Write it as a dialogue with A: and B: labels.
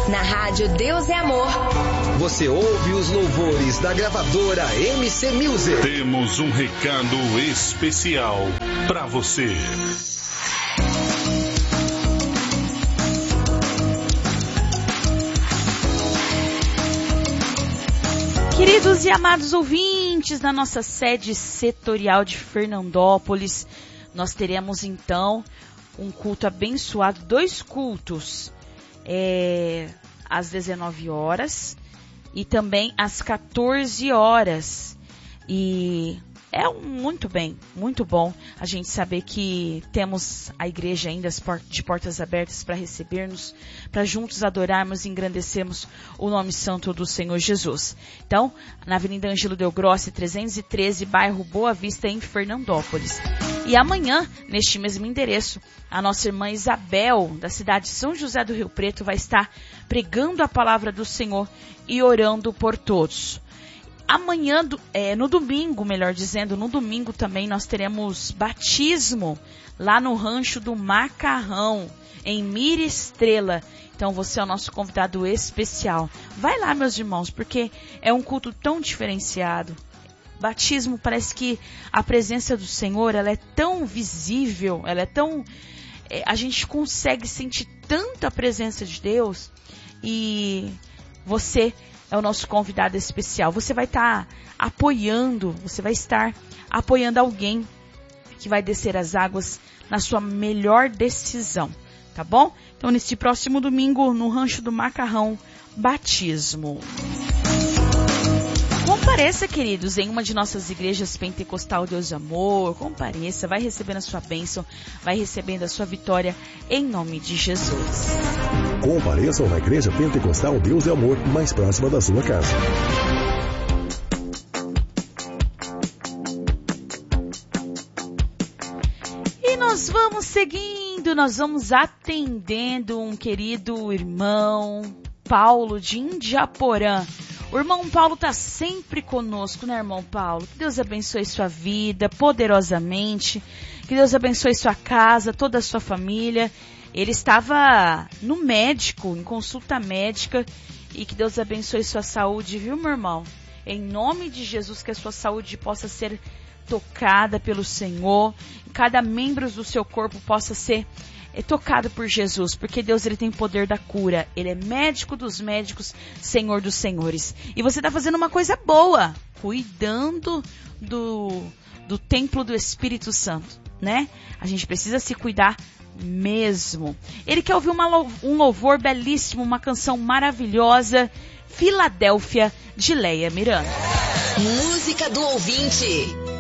A: Na rádio Deus é Amor.
B: Você ouve os louvores da gravadora MC Music.
C: Temos um recado especial para você.
D: Queridos e amados ouvintes da nossa sede setorial de Fernandópolis, nós teremos então um culto abençoado, 2 cultos, às 19 horas e também às 14 horas. E é muito bom a gente saber que temos a igreja ainda de portas abertas para receber-nos, para juntos adorarmos e engrandecermos o nome santo do Senhor Jesus. Então, na Avenida Ângelo Del Grossi, 313, bairro Boa Vista, em Fernandópolis. E amanhã, neste mesmo endereço, a nossa irmã Isabel, da cidade de São José do Rio Preto, vai estar pregando a palavra do Senhor e orando por todos. Amanhã, no domingo também nós teremos batismo lá no Rancho do Macarrão, em Mira Estrela. Então você é o nosso convidado especial. Vai lá, meus irmãos, porque é um culto tão diferenciado. Batismo, parece que a presença do Senhor, ela é tão visível, ela é tão... a gente consegue sentir tanta presença de Deus, e você é o nosso convidado especial. Você vai estar apoiando alguém que vai descer as águas na sua melhor decisão, tá bom? Então, neste próximo domingo, no Rancho do Macarrão, batismo. Compareça, queridos, em uma de nossas igrejas Pentecostal Deus de Amor. Compareça, vai recebendo a sua bênção, vai recebendo a sua vitória, em nome de Jesus.
E: Compareçam na Igreja Pentecostal Deus de Amor, mais próxima da sua casa.
D: E nós vamos seguindo, nós vamos atendendo um querido irmão, Paulo de Indiaporã. O irmão Paulo está sempre conosco, né, irmão Paulo? Que Deus abençoe sua vida poderosamente, que Deus abençoe sua casa, toda a sua família. Ele estava no médico, em consulta médica, e que Deus abençoe sua saúde, viu, meu irmão? Em nome de Jesus, que a sua saúde possa ser tocada pelo Senhor, cada membro do seu corpo possa ser tocado por Jesus, porque Deus, ele tem poder da cura. Ele é médico dos médicos, Senhor dos senhores. E você está fazendo uma coisa boa, cuidando do templo do Espírito Santo, né? A gente precisa se cuidar mesmo. Ele quer ouvir um louvor belíssimo, uma canção maravilhosa, Filadélfia, de Leia Miranda.
A: Música do ouvinte.